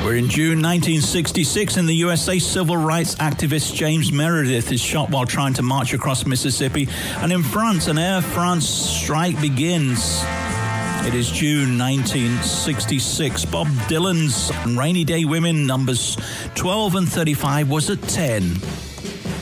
We're in June 1966. In the USA, civil rights activist James Meredith is shot while trying to march across Mississippi. And in France, an Air France strike begins. It is June 1966. Bob Dylan's Rainy Day Women numbers 12 and 35 was at 10.